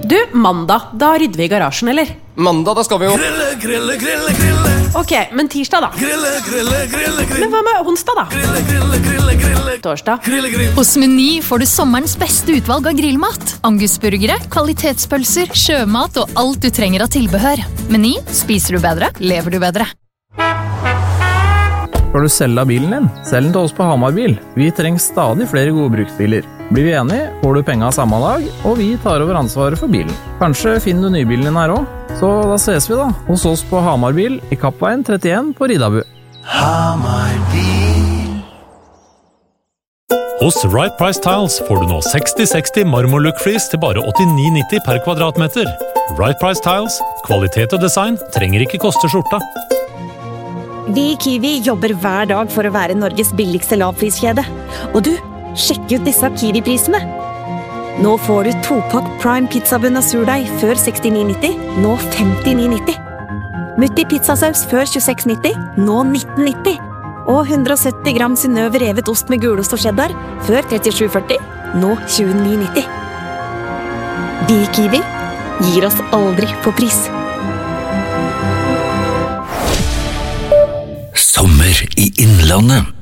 Du, mandag, da rydder vi I garasjen, eller? Mandag, da skal vi jo Grille. Ok, men tirsdag da? Grille. Men hva med onsdag da? Grille. Torsdag? Hos Meny får du sommerens beste utvalg av grillmat. Angusburgere, kvalitetspølser, sjømat og alt du trenger av tilbehør. Meny, spiser du bedre, lever du bedre. Skal du selge av bilen din? Selg den til oss på Hamar Bil. Vi trenger stadig flere gode bruksbiler. Blir vi enige, får du penger av samme dag, og vi tar over ansvaret for bilen. Kanskje finner du nybilen din her også? Så da ses vi da, hos oss på Hamar Bil I Kappveien 31 på Ridabu. Hamar bil. Hos Right Price Tiles får du nå 60-60 marmorlook-flis til bare 89,90 per kvadratmeter. Right Price Tiles, kvalitet og design trenger ikke koste skjorta. Vi I Kiwi jobber hver dag for å være Norges billigste lavpriskjede. Og du, sjekk ut disse Kiwi-prisene. Nå får du 2-pakk Prime pizzabunn av surdeig før 69,90, nå 59,90. Mutti pizzasaus før 26,90, nå 19,90. Og 170 gram Synnøve revet ost med gulost og cheddar før 37,40, nå 29,90. Vi I Kiwi gir oss aldri på pris. Sommer I Innlandet.